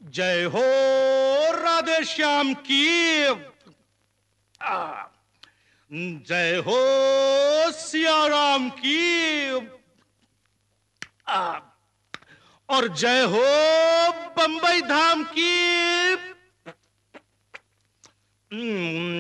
जय हो राधे श्याम की। जय हो सिया राम की। और जय हो बंबई धाम की।